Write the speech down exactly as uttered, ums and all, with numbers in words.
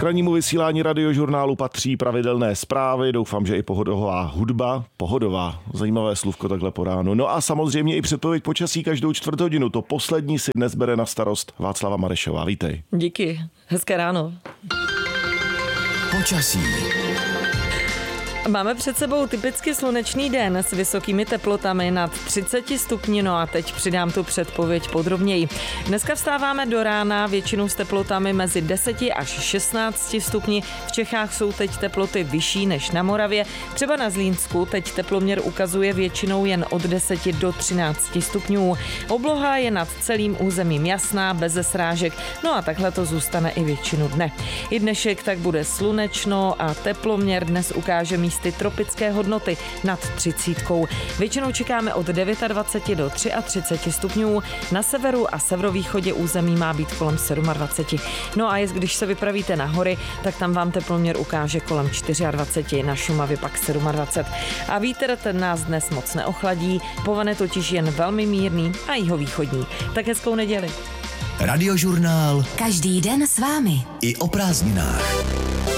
rannímu vysílání Radiožurnálu patří pravidelné zprávy, doufám, že i pohodová hudba, pohodová, zajímavé slůvko takhle po ránu. No a samozřejmě i předpověď počasí každou čtvrt hodinu, to poslední si dnes bere na starost Václava Marešová. Vítej. Díky, hezké ráno. Počasí. Máme před sebou typicky slunečný den s vysokými teplotami nad třicet stupni, no a teď přidám tu předpověď podrobněji. Dneska vstáváme do rána většinou s teplotami mezi deset až šestnáct stupni. V Čechách jsou teď teploty vyšší než na Moravě. Třeba na Zlínsku teď teploměr ukazuje většinou jen od deseti do třinácti stupňů. Obloha je nad celým územím jasná, beze srážek, no a takhle to zůstane i většinu dne. I dnešek tak bude slunečno a teploměr dnes ukáže místy tropické hodnoty nad třicítkou. Většinou čekáme od dvacet devět do třicet tři stupňů, na severu a severovýchodě území má být kolem dvacet sedm. No a jest, když se vypravíte na hory, tak tam vám teploměr ukáže kolem dvacet čtyři, na Šumavě pak dvacet sedm. A vítr ten nás dnes moc neochladí, povane totiž jen velmi mírný a jihovýchodní. Tak hezkou neděli. Radiožurnál. Každý den s vámi. I o prázdninách.